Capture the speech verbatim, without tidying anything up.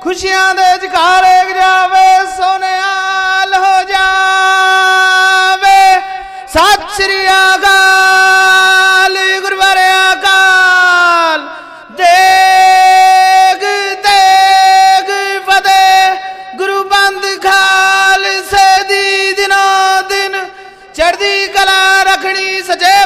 खुशियां दे जखारे जावे सोनियाल हो जावे। सत श्री अकाल गुरुबारे अकाल देग देग फतेह गुरु बंद खालसे दी दिनों दिन चढ़दी कला रखनी सचे